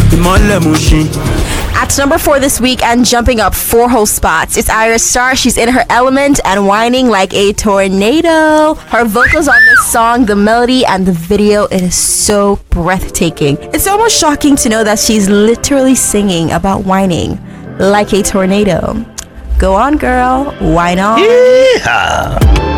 At number 4 this week and jumping up 4 whole spots, it's Ayra Starr. She's in her element and whining like a tornado. Her vocals on this song, the melody and the video, it is so breathtaking. It's almost shocking to know that she's literally singing about whining like a tornado. Go on, girl. Whine on. Yeah.